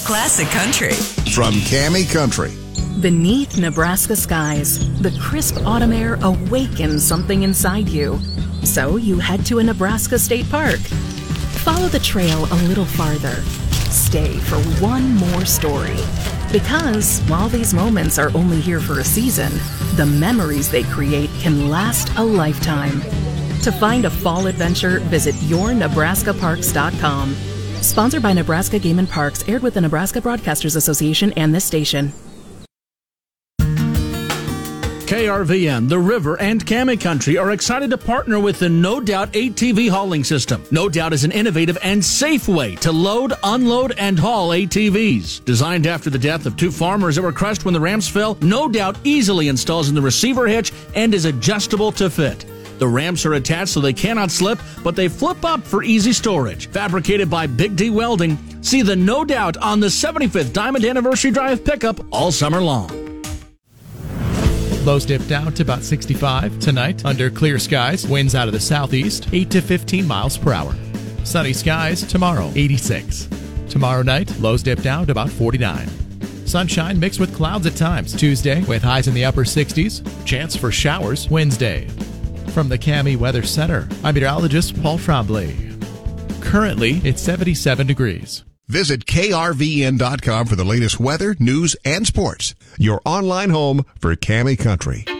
Classic Country. From Cami Country. Beneath Nebraska skies, the crisp autumn air awakens something inside you. So you head to a Nebraska state park. Follow the trail a little farther. Stay for one more story. Because while these moments are only here for a season, the memories they create can last a lifetime. To find a fall adventure, visit yournebraskaparks.com. Sponsored by Nebraska Game and Parks, aired with the Nebraska Broadcasters Association and this station. KRVN, The River, and Cami Country are excited to partner with the No Doubt ATV hauling system. No Doubt is an innovative and safe way to load, unload, and haul ATVs. Designed after the death of two farmers that were crushed when the ramps fell, No Doubt easily installs in the receiver hitch and is adjustable to fit. The ramps are attached so they cannot slip, but they flip up for easy storage. Fabricated by Big D Welding, see the No Doubt on the 75th Diamond Anniversary Drive pickup all summer long. Lows dip down to about 65 tonight under clear skies. Winds out of the southeast, 8 to 15 miles per hour. Sunny skies tomorrow, 86. Tomorrow night, lows dip down to about 49. Sunshine mixed with clouds at times. Tuesday with highs in the upper 60s. Chance for showers Wednesday. From the Cami Weather Center, I'm meteorologist Paul Trombley. Currently, it's 77 degrees. Visit KRVN.com for the latest weather, news, and sports. Your online home for Cami Country.